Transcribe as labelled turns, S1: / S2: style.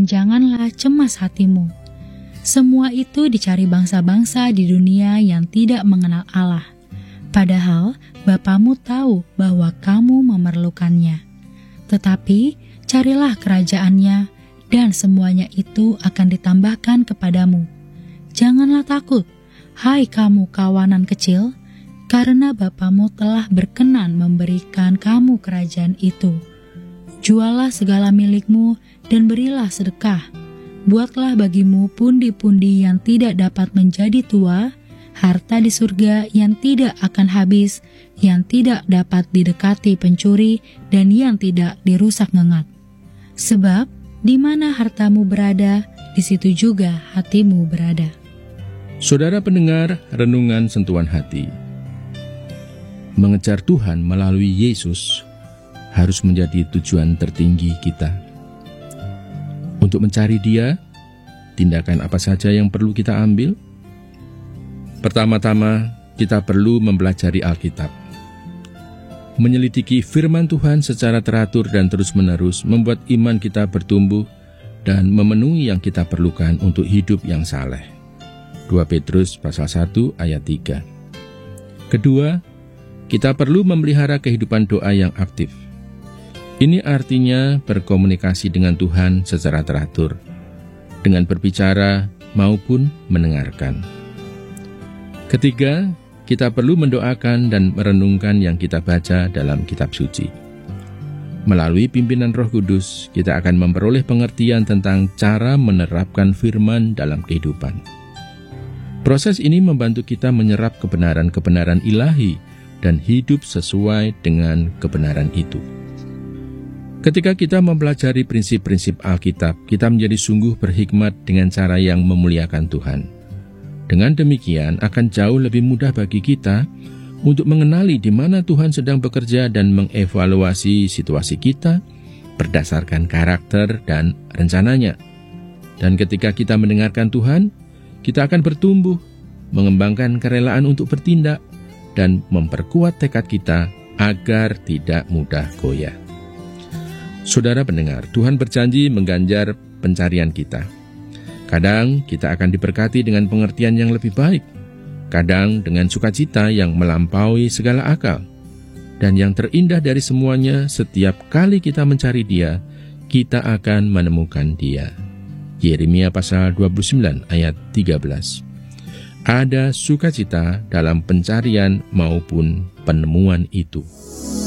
S1: dan janganlah cemas hatimu. Semua itu dicari bangsa-bangsa di dunia yang tidak mengenal Allah. Padahal Bapamu tahu bahwa kamu memerlukannya. Tetapi carilah kerajaannya, dan semuanya itu akan ditambahkan kepadamu. Janganlah takut, hai kamu kawanan kecil, karena Bapamu telah berkenan memberikan kamu kerajaan itu. Jualah segala milikmu dan berilah sedekah. Buatlah bagimu pundi-pundi yang tidak dapat menjadi tua, harta di surga yang tidak akan habis, yang tidak dapat didekati pencuri, dan yang tidak dirusak ngengat. Sebab di mana hartamu berada, di situ juga hatimu berada.
S2: Saudara pendengar renungan sentuhan hati, mengejar Tuhan melalui Yesus harus menjadi tujuan tertinggi kita. Untuk mencari Dia, tindakan apa saja yang perlu kita ambil? Pertama-tama, kita perlu mempelajari Alkitab. Menyelidiki firman Tuhan secara teratur dan terus-menerus membuat iman kita bertumbuh dan memenuhi yang kita perlukan untuk hidup yang saleh. 2 Petrus pasal 1 ayat 3. Kedua, kita perlu memelihara kehidupan doa yang aktif. Ini artinya berkomunikasi dengan Tuhan secara teratur, dengan berbicara maupun mendengarkan. Ketiga, kita perlu mendoakan dan merenungkan yang kita baca dalam kitab suci. Melalui pimpinan Roh Kudus, kita akan memperoleh pengertian tentang cara menerapkan firman dalam kehidupan. Proses ini membantu kita menyerap kebenaran-kebenaran ilahi dan hidup sesuai dengan kebenaran itu. Ketika kita mempelajari prinsip-prinsip Alkitab, kita menjadi sungguh berhikmat dengan cara yang memuliakan Tuhan. Dengan demikian, akan jauh lebih mudah bagi kita untuk mengenali di mana Tuhan sedang bekerja dan mengevaluasi situasi kita berdasarkan karakter dan rencananya. Dan ketika kita mendengarkan Tuhan, kita akan bertumbuh, mengembangkan kerelaan untuk bertindak, dan memperkuat tekad kita agar tidak mudah goyah. Saudara pendengar, Tuhan berjanji mengganjar pencarian kita. Kadang kita akan diberkati dengan pengertian yang lebih baik, kadang dengan sukacita yang melampaui segala akal. Dan yang terindah dari semuanya, setiap kali kita mencari Dia, kita akan menemukan Dia. Yeremia pasal 29 ayat 13. Ada sukacita dalam pencarian maupun penemuan itu.